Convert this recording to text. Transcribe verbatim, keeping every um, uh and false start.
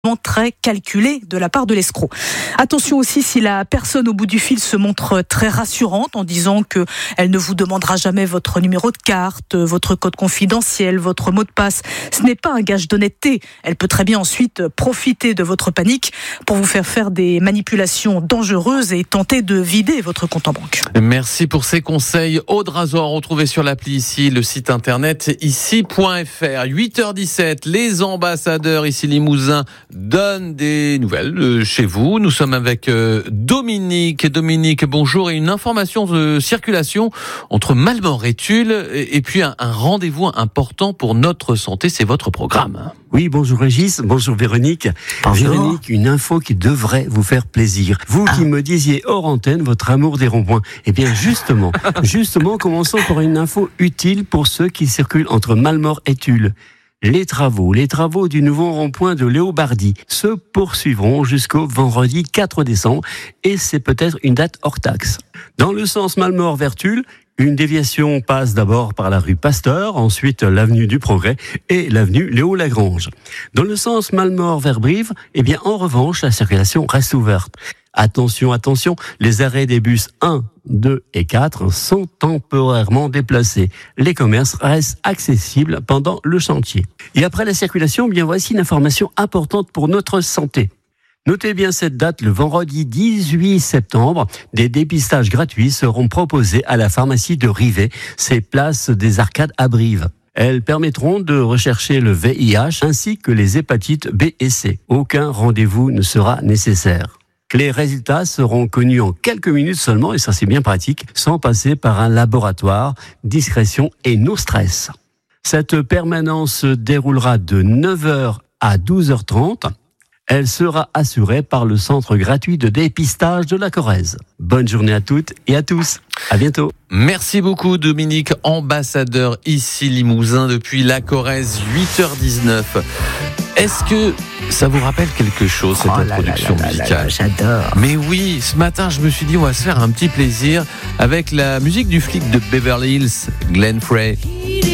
très calculé de la part de l'escroc. Attention aussi si la personne au bout du fil se montre très rassurante en disant qu'elle ne vous demandera jamais votre numéro de carte, votre code confidentiel, votre mot de passe. Ce n'est pas un gage d'honnêteté. Elle peut très bien ensuite profiter de votre panique pour vous faire faire des manipulations dangereuses et tenter de vider votre compte en banque. Merci pour ces conseils. Aude Razor, retrouvez sur l'appli ici, le site internet ici point f r. huit heures dix-sept, les ambassadeurs ici Limousin donne des nouvelles de chez vous. Nous sommes avec Dominique. Dominique, bonjour. Et une information de circulation entre Malmort et Tulle et puis un, un rendez-vous important pour notre santé. C'est votre programme. Oui, bonjour Régis, bonjour Véronique. Bonjour. Véronique, une info qui devrait vous faire plaisir. Vous ah. qui me disiez hors antenne votre amour des ronds-points. Eh bien justement, justement, commençons par une info utile pour ceux qui circulent entre Malmort et Tulle. Les travaux, les travaux du nouveau rond-point de Léobardy se poursuivront jusqu'au vendredi quatre décembre et c'est peut-être une date hors taxe. Dans le sens Malmort vers Tulle, une déviation passe d'abord par la rue Pasteur, ensuite l'avenue du Progrès et l'avenue Léo-Lagrange. Dans le sens Malmort vers Brive, eh bien en revanche, la circulation reste ouverte. Attention, attention, les arrêts des bus un, deux et quatre sont temporairement déplacés. Les commerces restent accessibles pendant le chantier. Et après la circulation, bien voici une information importante pour notre santé. Notez bien cette date, le vendredi dix-huit septembre, des dépistages gratuits seront proposés à la pharmacie de Rivet, c'est place des Arcades à Brive. Elles permettront de rechercher le V I H ainsi que les hépatites B et C. Aucun rendez-vous ne sera nécessaire. Les résultats seront connus en quelques minutes seulement, et ça c'est bien pratique, sans passer par un laboratoire, discrétion et no stress. Cette permanence se déroulera de neuf heures à douze heures trente. Elle sera assurée par le centre gratuit de dépistage de la Corrèze. Bonne journée à toutes et à tous. À bientôt. Merci beaucoup Dominique, ambassadeur ici Limousin depuis la Corrèze, huit heures dix-neuf. Est-ce que ça vous rappelle quelque chose, cette oh introduction là là là musicale? là là, j'adore. Mais oui, ce matin, je me suis dit, on va se faire un petit plaisir avec la musique du flic de Beverly Hills, Glenn Frey.